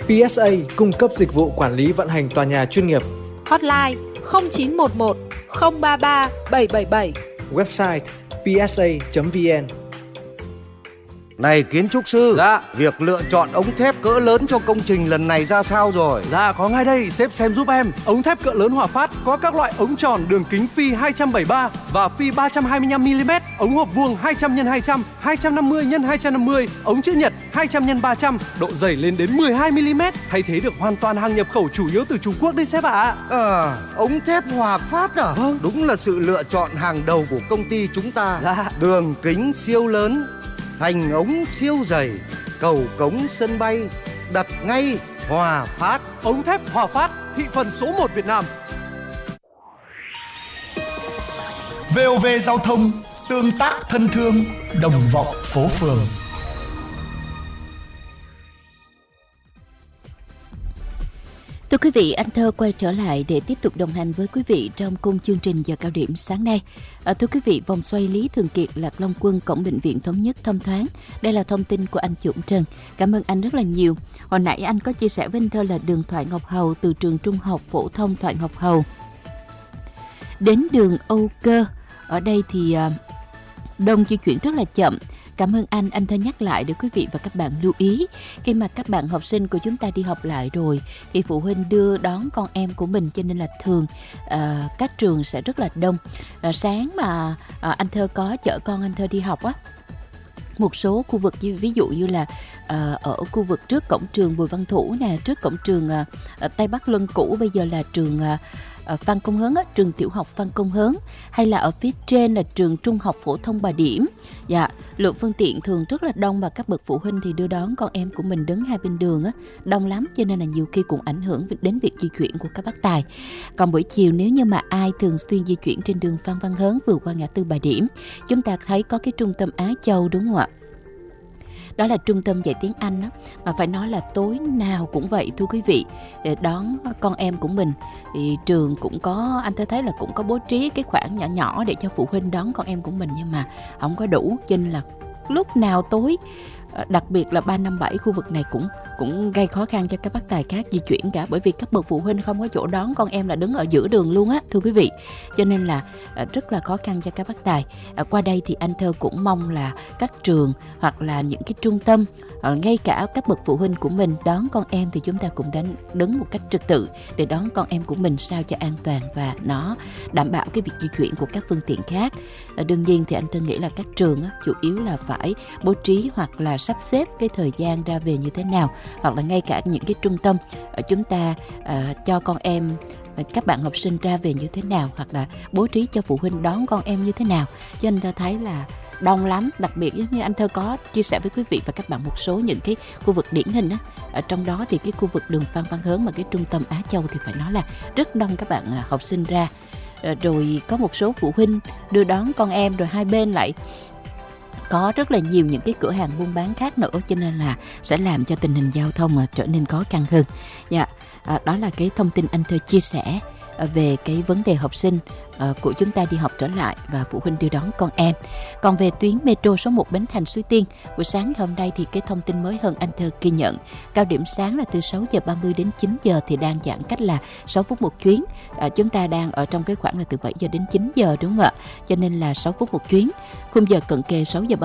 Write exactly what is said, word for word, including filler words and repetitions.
pê ét a cung cấp dịch vụ quản lý vận hành tòa nhà chuyên nghiệp. Hotline không chín một một không ba ba bảy bảy bảy. Website pê ét a chấm vn. Này kiến trúc sư, dạ. Việc lựa chọn ống thép cỡ lớn cho công trình lần này ra sao rồi? Dạ có ngay đây, sếp xem giúp em. Ống thép cỡ lớn Hòa Phát có các loại ống tròn đường kính phi hai trăm bảy mươi ba và phi ba trăm hai mươi lăm mi-li-mét, ống hộp vuông hai trăm nhân hai trăm, hai trăm năm mươi nhân hai trăm năm mươi, ống chữ nhật hai trăm nhân ba trăm, độ dày lên đến mười hai mi-li-mét, thay thế được hoàn toàn hàng nhập khẩu chủ yếu từ Trung Quốc đấy sếp ạ. À. à, ống thép Hòa Phát à? Vâng. Đúng là sự lựa chọn hàng đầu của công ty chúng ta. Dạ. Đường kính siêu lớn, thành ống siêu dày, cầu cống sân bay, đặt ngay Hòa Phát. Ống thép Hòa Phát, thị phần số một Việt Nam. vê o vê Giao thông, tương tác thân thương, đồng vọng phố phường. Thưa quý vị, anh Thơ quay trở lại để tiếp tục đồng hành với quý vị trong cung chương trình giờ cao điểm sáng nay. À, thưa quý vị, vòng xoay Lý Thường Kiệt, Lạc Long Quân, cổng bệnh viện Thống Nhất thông thoáng. Đây là thông tin của anh Dũng Trần. Cảm ơn anh rất là nhiều. Hồi nãy anh có chia sẻ với anh Thơ là đường Thoại Ngọc Hầu từ trường trung học phổ thông Thoại Ngọc Hầu đến đường Âu Cơ. Ở đây thì à, đông di chuyển rất là chậm. Cảm ơn anh, anh Thơ nhắc lại để quý vị và các bạn lưu ý. Khi mà các bạn học sinh của chúng ta đi học lại rồi thì phụ huynh đưa đón con em của mình, cho nên là thường uh, các trường sẽ rất là đông. Uh, sáng mà uh, anh Thơ có chở con anh Thơ đi học á, một số khu vực như ví dụ như là uh, ở khu vực trước cổng trường Bùi Văn Thủ nè, trước cổng trường uh, Tây Bắc Luân cũ, bây giờ là trường uh, Phan Công Hớn á, trường tiểu học Phan Công Hớn, hay là ở phía trên là trường trung học phổ thông Bà Điểm. Dạ, lượng phương tiện thường rất là đông và các bậc phụ huynh thì đưa đón con em của mình đứng hai bên đường á, đông lắm, cho nên là nhiều khi cũng ảnh hưởng đến việc di chuyển của các bác tài. Còn buổi chiều nếu như mà ai thường xuyên di chuyển trên đường Phan Văn Hớn vừa qua ngã tư Bà Điểm, chúng ta thấy có cái trung tâm Á Châu đúng không ạ? Đó là trung tâm dạy tiếng Anh đó. Mà phải nói là tối nào cũng vậy thưa quý vị. Để đón con em của mình thì trường cũng có, anh thấy là cũng có bố trí cái khoản nhỏ nhỏ để cho phụ huynh đón con em của mình, nhưng mà không có đủ, cho nên là lúc nào tối, đặc biệt là ba năm bảy khu vực này cũng cũng gây khó khăn cho các bác tài khác di chuyển cả, bởi vì các bậc phụ huynh không có chỗ đón con em là đứng ở giữa đường luôn á thưa quý vị, cho nên là rất là khó khăn cho các bác tài. Qua đây thì anh Thơ cũng mong là các trường hoặc là những cái trung tâm, ngay cả các bậc phụ huynh của mình đón con em thì chúng ta cũng đánh đứng một cách trật tự để đón con em của mình sao cho an toàn và nó đảm bảo cái việc di chuyển của các phương tiện khác. Đương nhiên thì anh Thơ nghĩ là các trường á, chủ yếu là phải bố trí hoặc là sắp xếp cái thời gian ra về như thế nào, hoặc là ngay cả những cái trung tâm chúng ta uh, cho con em, các bạn học sinh ra về như thế nào, hoặc là bố trí cho phụ huynh đón con em như thế nào. Cho nên ta thấy là đông lắm, đặc biệt giống như anh Thơ có chia sẻ với quý vị và các bạn một số những cái khu vực điển hình á. Ở trong đó thì cái khu vực đường Phan Văn Hớn mà cái trung tâm Á Châu thì phải nói là rất đông các bạn học sinh ra. Rồi có một số phụ huynh đưa đón con em, rồi hai bên lại có rất là nhiều những cái cửa hàng buôn bán khác nữa, cho nên là sẽ làm cho tình hình giao thông trở nên khó khăn hơn. Dạ, à, đó là cái thông tin anh Thơ chia sẻ về cái vấn đề học sinh uh, của chúng ta đi học trở lại và phụ huynh đưa đón con em. Còn về tuyến metro số một Bến Thành Suối Tiên, buổi sáng hôm nay thì cái thông tin mới hơn anh Thơ ghi nhận. Cao điểm sáng là từ sáu giờ ba mươi đến chín giờ thì đang giãn cách là sáu phút một chuyến. Uh, chúng ta đang ở trong cái khoảng là từ bảy giờ đến chín giờ đúng không ạ? Cho nên là sáu phút một chuyến. Khung giờ cận kề sáu giờ ba